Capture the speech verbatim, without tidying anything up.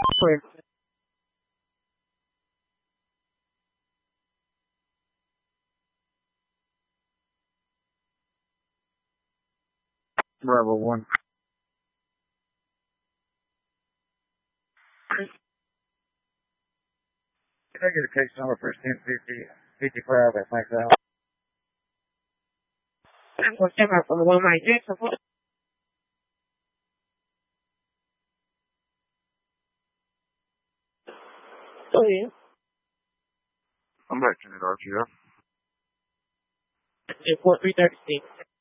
Clear. Bravo one. Can I get a case number for ten fifty, fifty-five, that makes out? I'm going to step out from the one my Jackson. Oh, yeah. I'm back to the R T F. Report three thirty-six.